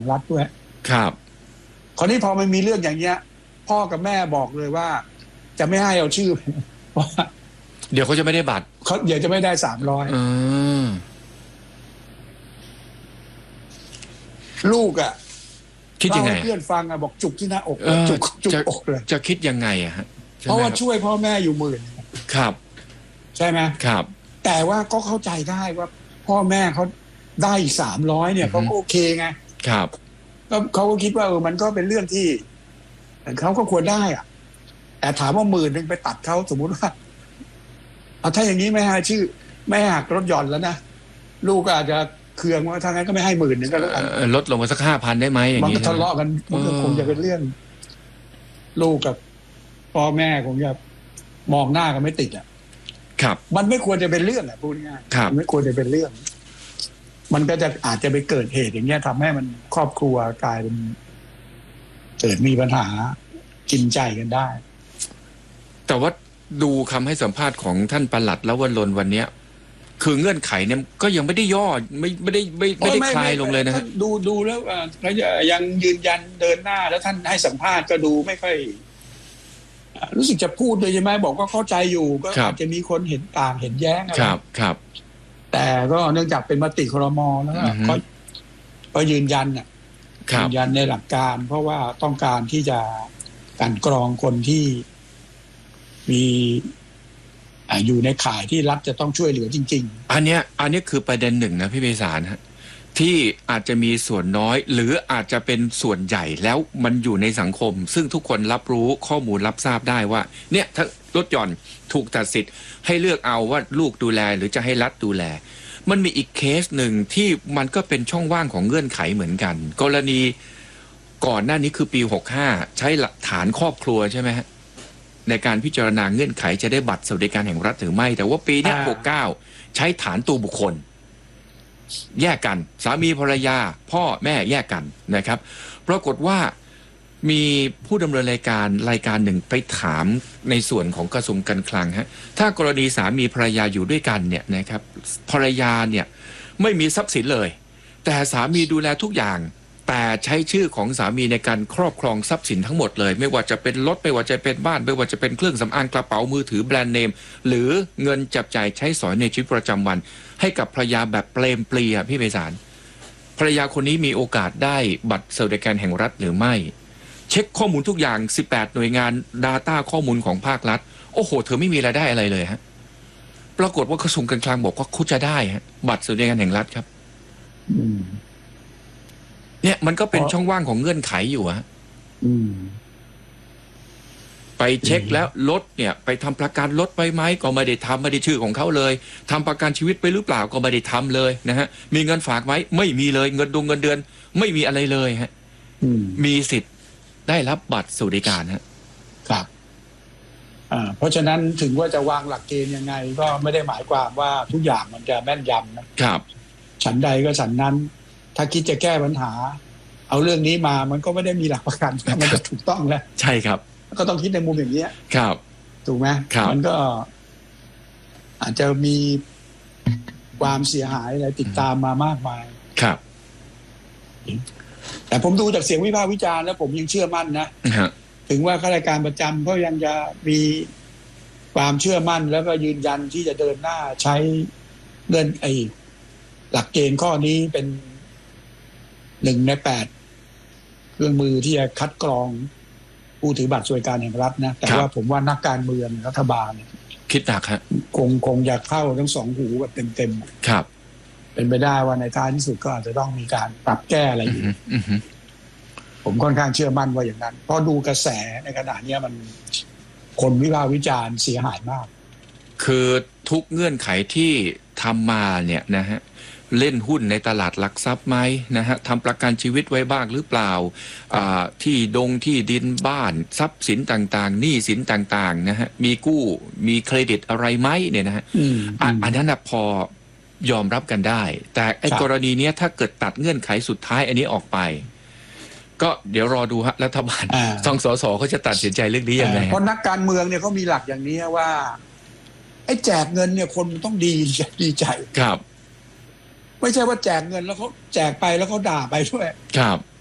รัฐด้วยครับคราวนี้พอมันมีเรื่องอย่างเงี้ยพ่อกับแม่บอกเลยว่าจะไม่ให้เอาชื่อเพราะเดี๋ยวเขาจะไม่ได้บัตรเขาเดี๋ยวจะไม่ได้300ลูกคิดยังไงเพื่อนฟังบอกจุกที่หน้าอกจุกอกเลยจะคิดยังไงฮะเพราะว่าช่วยพ่อแม่อยู่10,000 ครับใช่ไหมครับแต่ว่าก็เข้าใจได้ว่าพ่อแม่เขาได้300เนี่ยเขาก็โอเคไงครับก็เขาก็คิดว่ามันก็เป็นเรื่องที่เขาก็ควรได้แต่ถามว่า10,000ไปตัดเขาสมมุติว่าถ้าอย่างนี้ไม่ให้ชื่อไม่หักลดหย่อนแล้วนะลูกก็อาจจะเคืองว่าถ้างั้นก็ไม่ให้10,000ก็แล้วกันลดลงมาสัก5,000ได้ไหมอย่างนี้มันก็ทะเลาะกันมันก็คงจะเป็นเรื่องลูกกับพ่อแม่คงจะมองหน้ากันไม่ติดครับมันไม่ควรจะเป็นเรื่องพูดง่ายๆไม่ควรจะเป็นเรื่องมันก็จะอาจจะไปเกิดเหตุอย่างเงี้ยทำให้มันครอบครัวกลายเป็นเกิดมีปัญหากินใจกันได้แต่ว่าดูคำให้สัมภาษณ์ของท่านปลัดแล้ววันนี้คือเงื่อนไขเนี่ยก็ยังไม่ได้ย่อไม่ได้คลายลงเลยนะฮะดูแล้วยังยืนยันเดินหน้าแล้วท่านให้สัมภาษณ์ก็ดูไม่ค่อยรู้สึกจะพูดเลยใช่ไหมบอกก็เข้าใจอยู่ก็อาจจะมีคนเห็นต่างเห็นแย้งอะไรครับแต่ก็เนื่องจากเป็นมติครม.แล้วก็ยืนยันในหลักการเพราะว่าต้องการที่จะกันกรองคนที่มีอยู่ในข่ายที่รัฐจะต้องช่วยเหลือจริงๆอันนี้คือประเด็นหนึ่งนะพี่เบสารฮะที่อาจจะมีส่วนน้อยหรืออาจจะเป็นส่วนใหญ่แล้วมันอยู่ในสังคมซึ่งทุกคนรับรู้ข้อมูลรับทราบได้ว่าเนี่ยถ้าลดหย่อนถูกตัดสิทธิ์ให้เลือกเอาว่าลูกดูแลหรือจะให้รัฐดูแลมันมีอีกเคสหนึ่งที่มันก็เป็นช่องว่างของเงื่อนไขเหมือนกันกรณีก่อนหน้านี้คือปี65ใช้หลักฐานครอบครัวใช่ไหมฮะในการพิจารณาเงื่อนไขจะได้บัตรสวัสดิการแห่งรัฐหรือไม่แต่ว่าปีนี้69ใช้ฐานตัวบุคคลแยกกันสามีภรรยาพ่อแม่แยกกันนะครับปรากฏว่ามีผู้ดำเนินรายการหนึ่งไปถามในส่วนของกระทรวงการคลังฮะถ้ากรณีสามีภรรยาอยู่ด้วยกันเนี่ยนะครับภรรยาเนี่ยไม่มีทรัพย์สินเลยแต่สามีดูแลทุกอย่างแต่ใช้ชื่อของสามีในการครอบครองทรัพย์สินทั้งหมดเลยไม่ว่าจะเป็นรถไม่ว่าจะเป็นบ้านไม่ว่าจะเป็นเครื่องสำอางกระเป๋ามือถือแบรนด์เนมหรือเงินจับจ่ายใช้สอยในชีวิตประจำวันให้กับภรรยาแบบเปลมปลีพี่ไพศาลภรรยาคนนี้มีโอกาสได้บัตรสวัสดิการแห่งรัฐหรือไม่เช็คข้อมูลทุกอย่าง18หน่วยงาน Data ข้อมูลของภาครัฐโอ้โหเธอไม่มีรายได้อะไรเลยฮะปรากฏว่ากระทรวงการคลังบอกว่าเขาจะได้ฮะบัตรสวัสดิการแห่งรัฐครับเนี่ยมันก็เป็นช่องว่างของเงื่อนไขอยู่ฮะไปเช็คแล้วรถเนี่ยไปทำประกันรถไปไหมก็ไม่ได้ทำไม่ได้ชื่อของเขาเลยทำประกันชีวิตไปหรือเปล่าก็ไม่ได้ทำเลยนะฮะมีเงินฝากไหมไม่มีเลยเงินเดือนไม่มีอะไรเลยฮะมีสิทธิ์ได้รับบัตรสวัสดิการฮะครับเพราะฉะนั้นถึงว่าจะวางหลักเกณฑ์ยังไงก็ไม่ได้หมายความว่าทุกอย่างมันจะแม่นยำนะครับฉันใดก็ฉันนั้นถ้าคิดจะแก้ปัญหาเอาเรื่องนี้มามันก็ไม่ได้มีหลักประกันมันจะถูกต้องแล้วใช่ครับก็ต้องคิดในมุมอย่างนี้ครับถูกไหมมันก็อาจจะมีความเสียหายอะไรติดตามมามากมายครับแต่ผมดูจากเสียงวิพากษ์วิจารณ์แล้วผมยังเชื่อมั่นนะถึงว่าข้าราชการประจำก็ยังจะมีความเชื่อมั่นแล้วก็ยืนยันที่จะเดินหน้าใช้เงินหลักเกณฑ์ข้อนี้เป็น1 ใน 8เครื่องมือที่จะคัดกรองผู้ถือบัตรสวัสดิการแห่งรัฐนะแต่ว่าผมว่านักการเมืองรัฐบาลคิดหนักฮะคงอยากเข้าทั้ง2 หูแบบเต็มๆครับเป็นไปได้ว่าในท้ายที่สุดก็อาจจะต้องมีการปรับแก้อะไรอยู่ผมค่อนข้างเชื่อมั่นว่าอย่างนั้นเพราะดูกระแสในขณะนี้มันคนวิพากษ์วิจารณ์เสียหายมากคือทุกเงื่อนไขที่ทำมาเนี่ยนะฮะเล่นหุ้นในตลาดหลักทรัพย์ไหมนะฮะทำประกันชีวิตไว้บ้างหรือเปล่าที่ที่ดินบ้านทรัพย์สินต่างๆหนี้สินต่างๆนะฮะมีกู้มีเครดิตอะไรไหมเนี่ยนะฮะอันนั้นนะพอยอมรับกันได้แต่ไอ้กรณีนี้ถ้าเกิดตัดเงื่อนไขสุดท้ายอันนี้ออกไปก็เดี๋ยวรอดูฮะรัฐบาลสสเขาจะตัดสินใจเรื่องนี้ยังไงเพราะนักการเมืองเนี่ยเขามีหลักอย่างนี้ว่าไอ้แจกเงินเนี่ยคนต้องดีใจครับไม่ใช่ว่าแจกเงินแล้วเขาแจกไปแล้วเขาด่าไปด้วยครับ